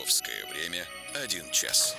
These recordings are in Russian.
Московское время 1 час.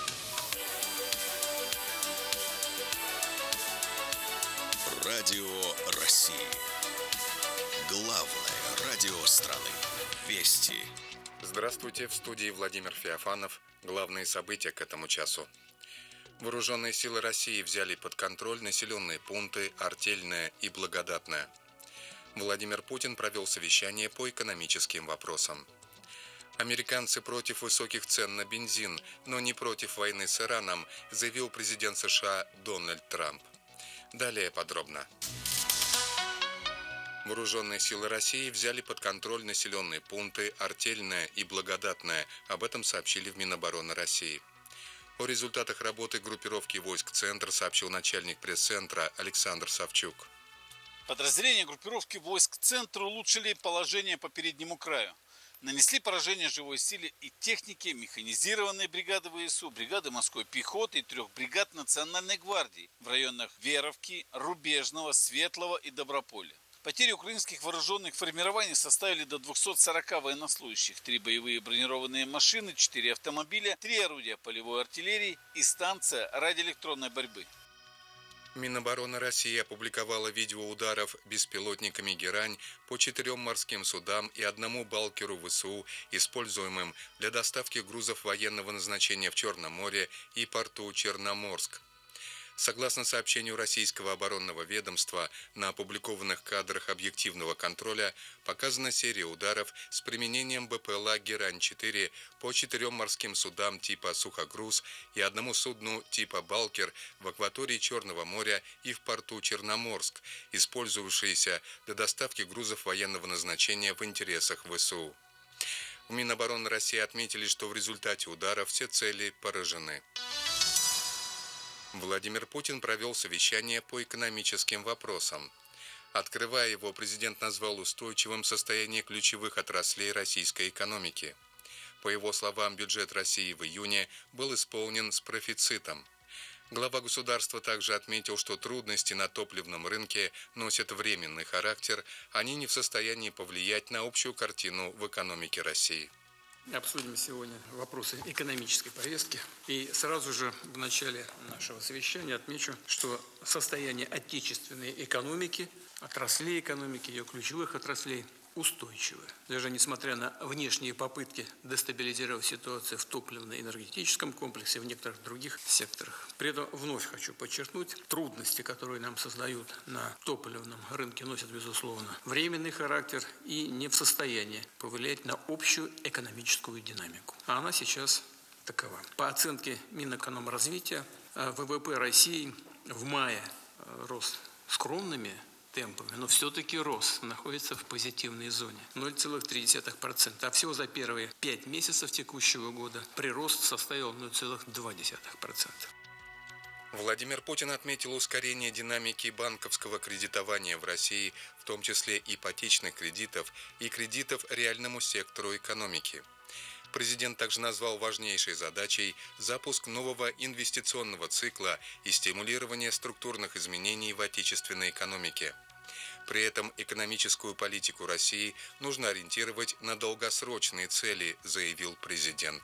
Радио России. Главное радио страны. Вести. Здравствуйте, в студии Владимир Феофанов. Главные события к этому часу. Вооруженные силы России взяли под контроль населенные пункты Артельное и Благодатное. Владимир Путин провел совещание по экономическим вопросам. Американцы против высоких цен на бензин, но не против войны с Ираном, заявил президент США Дональд Трамп. Далее подробно. Вооруженные силы России взяли под контроль населенные пункты Артельное и Благодатное. Об этом сообщили в Минобороны России. О результатах работы группировки войск «Центр» сообщил начальник пресс-центра Александр Савчук. Подразделения группировки войск «Центр» улучшили положение по переднему краю. Нанесли поражение живой силе и технике механизированной бригады ВСУ, бригады морской пехоты и 3 бригад Национальной гвардии в районах Веровки, Рубежного, Светлого и Доброполя. Потери украинских вооруженных формирований составили до 240 военнослужащих, 3 боевые бронированные машины, 4 автомобиля, 3 орудия полевой артиллерии и станция радиоэлектронной борьбы. Минобороны России опубликовала видео ударов беспилотниками «Герань» по 4 морским судам и 1 балкеру ВСУ, используемым для доставки грузов военного назначения в Черном море и порту Черноморск. Согласно сообщению российского оборонного ведомства, на опубликованных кадрах объективного контроля показана серия ударов с применением БПЛА «Герань-4» по 4 морским судам типа «Сухогруз» и 1 судну типа «Балкер» в акватории Черного моря и в порту Черноморск, использовавшиеся для доставки грузов военного назначения в интересах ВСУ. В Минобороны России отметили, что в результате ударов все цели поражены. Владимир Путин провел совещание по экономическим вопросам. Открывая его, президент назвал устойчивым состояние ключевых отраслей российской экономики. По его словам, бюджет России в июне был исполнен с профицитом. Глава государства также отметил, что трудности на топливном рынке носят временный характер, они не в состоянии повлиять на общую картину в экономике России. Обсудим сегодня вопросы экономической повестки. И сразу же в начале нашего совещания отмечу, что состояние отечественной экономики, отраслей экономики, ее ключевых отраслей устойчивое. Даже несмотря на внешние попытки дестабилизировать ситуацию в топливно-энергетическом комплексе и в некоторых других секторах. При этом вновь хочу подчеркнуть, трудности, которые нам создают на топливном рынке, носят, безусловно, временный характер и не в состоянии повлиять на общую экономическую динамику. А она сейчас такова. По оценке Минэкономразвития, ВВП России в мае рос скромными темпами, но все-таки рос, находится в позитивной зоне, 0,3%. А всего за первые 5 месяцев текущего года прирост составил 0,2%. Владимир Путин отметил ускорение динамики банковского кредитования в России, в том числе ипотечных кредитов и кредитов реальному сектору экономики. Президент также назвал важнейшей задачей запуск нового инвестиционного цикла и стимулирование структурных изменений в отечественной экономике. При этом экономическую политику России нужно ориентировать на долгосрочные цели, заявил президент.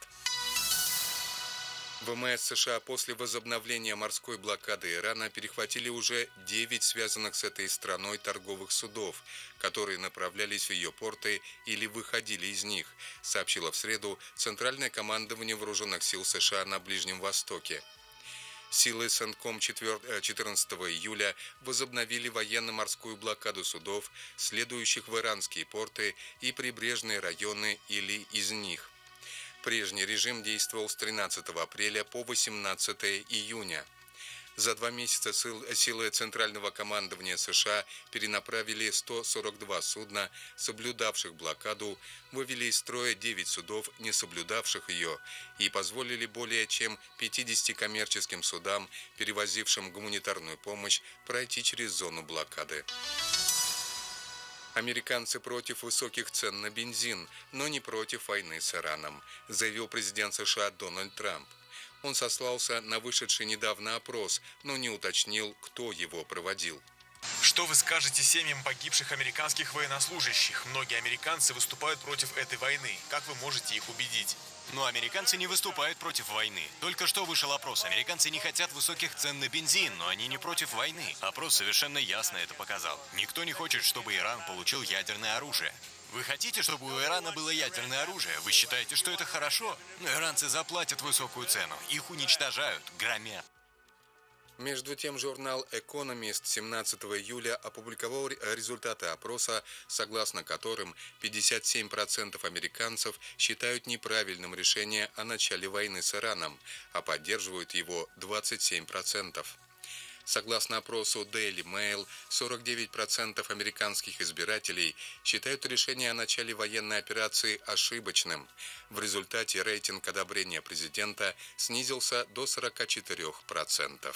ВМС США после возобновления морской блокады Ирана перехватили уже 9 связанных с этой страной торговых судов, которые направлялись в ее порты или выходили из них, сообщило в среду Центральное командование Вооруженных сил США на Ближнем Востоке. Силы СЕНТКОМ 14 июля возобновили военно-морскую блокаду судов, следующих в иранские порты и прибрежные районы или из них. Прежний режим действовал с 13 апреля по 18 июня. За 2 месяца силы Центрального командования США перенаправили 142 судна, соблюдавших блокаду, вывели из строя 9 судов, не соблюдавших ее, и позволили более чем 50 коммерческим судам, перевозившим гуманитарную помощь, пройти через зону блокады. Американцы против высоких цен на бензин, но не против войны с Ираном, заявил президент США Дональд Трамп. Он сослался на вышедший недавно опрос, но не уточнил, кто его проводил. Что вы скажете семьям погибших американских военнослужащих? Многие американцы выступают против этой войны. Как вы можете их убедить? Но американцы не выступают против войны. Только что вышел опрос. Американцы не хотят высоких цен на бензин, но они не против войны. Опрос совершенно ясно это показал. Никто не хочет, чтобы Иран получил ядерное оружие. Вы хотите, чтобы у Ирана было ядерное оружие? Вы считаете, что это хорошо? Но иранцы заплатят высокую цену. Их уничтожают, громят. Между тем, журнал «Экономист» 17 июля опубликовал результаты опроса, согласно которым 57% американцев считают неправильным решение о начале войны с Ираном, а поддерживают его 27%. Согласно опросу Daily Mail, 49% американских избирателей считают решение о начале военной операции ошибочным. В результате рейтинг одобрения президента снизился до 44%.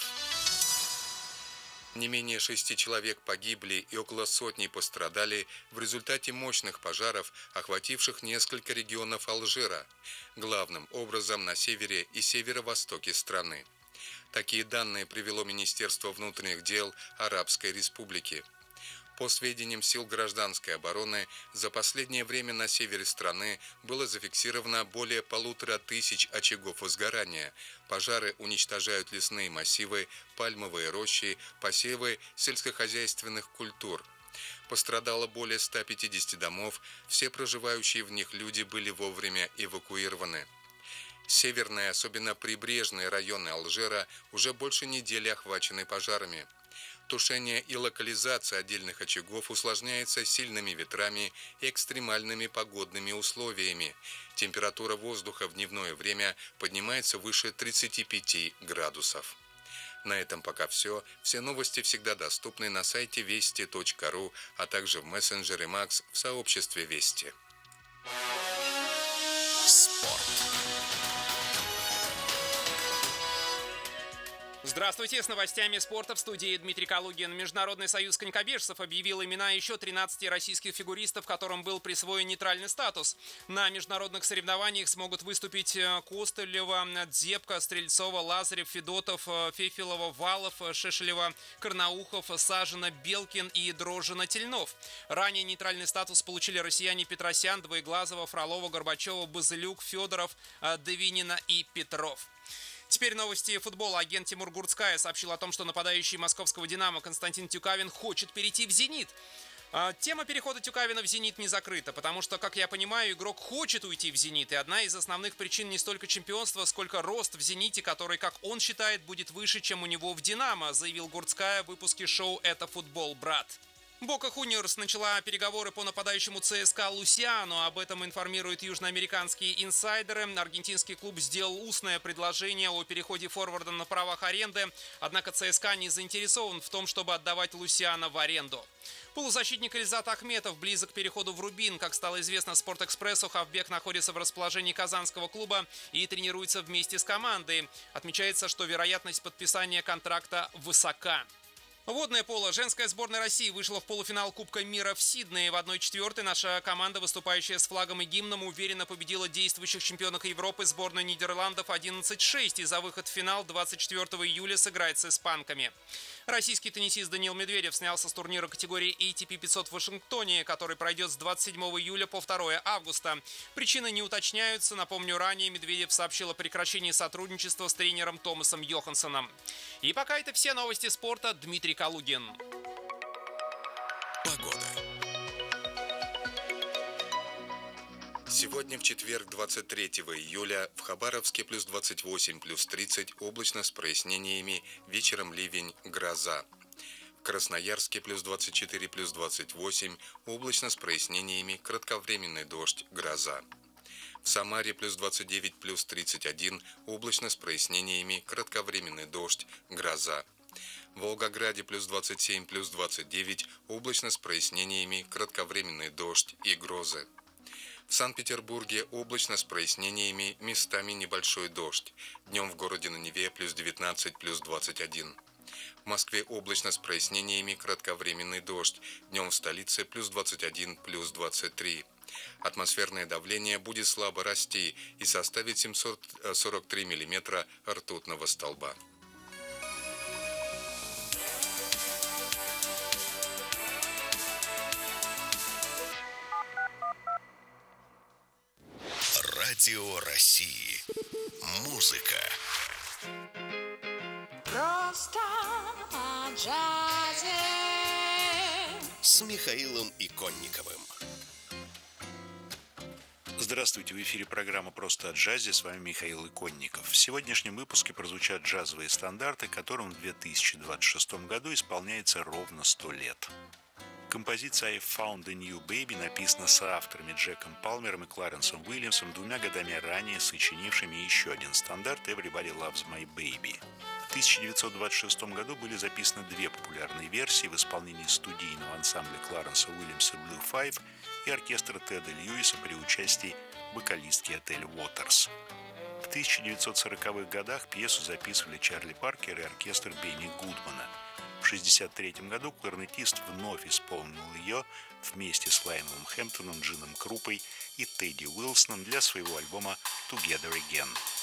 Не менее 6 человек погибли и около сотни пострадали в результате мощных пожаров, охвативших несколько регионов Алжира, главным образом на севере и северо-востоке страны. Такие данные привело Министерство внутренних дел Арабской Республики. По сведениям сил гражданской обороны, за последнее время на севере страны было зафиксировано более 1500 очагов возгорания. Пожары уничтожают лесные массивы, пальмовые рощи, посевы сельскохозяйственных культур. Пострадало более 150 домов, все проживающие в них люди были вовремя эвакуированы. Северные, особенно прибрежные районы Алжира, уже больше недели охвачены пожарами. Тушение и локализация отдельных очагов усложняется сильными ветрами и экстремальными погодными условиями. Температура воздуха в дневное время поднимается выше 35 градусов. На этом пока все. Все новости всегда доступны на сайте вести.ру, а также в мессенджере Макс в сообществе Вести. Спорт. Здравствуйте, с новостями спорта в студии Дмитрий Калугин. Международный союз конькобежцев объявил имена еще 13 российских фигуристов, которым был присвоен нейтральный статус. На международных соревнованиях смогут выступить Костылева, Дзепко, Стрельцова, Лазарев, Федотов, Фефилова, Валов, Шешелева, Карнаухов, Сажина, Белкин и Дрожжина, Тельнов. Ранее нейтральный статус получили россияне Петросян, Двоеглазова, Фролова, Горбачева, Базылюк, Федоров, Давинина и Петров. Теперь новости футбола. Агент Тимур Гурцкая сообщил о том, что нападающий московского «Динамо» Константин Тюкавин хочет перейти в «Зенит». Тема перехода Тюкавина в «Зенит» не закрыта, потому что, как я понимаю, игрок хочет уйти в «Зенит». И одна из основных причин не столько чемпионства, сколько рост в «Зените», который, как он считает, будет выше, чем у него в «Динамо», заявил Гурцкая в выпуске шоу «Это футбол, брат». Бока Хуниорс начала переговоры по нападающему ЦСКА Лусиану. Об этом информируют южноамериканские инсайдеры. Аргентинский клуб сделал устное предложение о переходе форварда на правах аренды. Однако ЦСКА не заинтересован в том, чтобы отдавать Лусиана в аренду. Полузащитник Ильзат Ахметов близок к переходу в Рубин. Как стало известно «Спортэкспрессу», хавбек находится в расположении казанского клуба и тренируется вместе с командой. Отмечается, что вероятность подписания контракта высока. Водное поло. Женская сборная России вышла в полуфинал Кубка мира в Сиднее. В 1/4 наша команда, выступающая с флагом и гимном, уверенно победила действующих чемпионок Европы сборную Нидерландов 11-6. И за выход в финал 24 июля сыграет с испанками. Российский теннисист Даниил Медведев снялся с турнира категории ATP 500 в Вашингтоне, который пройдет с 27 июля по 2 августа. Причины не уточняются. Напомню, ранее Медведев сообщил о прекращении сотрудничества с тренером Томасом Йоханссоном. И пока это все новости спорта. Дмитрий Калугин. Погода. Сегодня в четверг, 23 июля, в Хабаровске плюс 28, плюс 30, облачно с прояснениями, вечером ливень, гроза. В Красноярске плюс 24, плюс 28, облачно с прояснениями, кратковременный дождь, гроза. В Самаре плюс 29, плюс 31, облачно с прояснениями, кратковременный дождь, гроза. В Волгограде плюс 27, плюс 29, облачно с прояснениями, кратковременный дождь и грозы. В Санкт-Петербурге облачно с прояснениями, местами небольшой дождь. Днем в городе на Неве плюс 19, плюс 21. В Москве облачно с прояснениями, кратковременный дождь. Днем в столице плюс 21, плюс 23. Атмосферное давление будет слабо расти и составит 743 миллиметра ртутного столба. Радио России. Музыка. Просто о джазе. С Михаилом Иконниковым. Здравствуйте, в эфире программа «Просто о джазе», с вами Михаил Иконников. В сегодняшнем выпуске прозвучат джазовые стандарты, которым в 2026 году исполняется ровно 100 лет. Композиция «I Found a New Baby» написана соавторами Джеком Палмером и Кларенсом Уильямсом, 2 годами ранее сочинившими еще один стандарт «Everybody Loves My Baby». В 1926 году были записаны 2 популярные версии в исполнении студийного ансамбля Кларенса Уильямса Blue Five и оркестра Теда Льюиса при участии вокалистки Этель Уотерс. В 1940-х годах пьесу записывали Чарли Паркер и оркестр Бенни Гудмана. В 1963 году кларнетист вновь исполнил ее вместе с Лайоном Хэмптоном, Джином Крупой и Тедди Уилсоном для своего альбома «Together Again».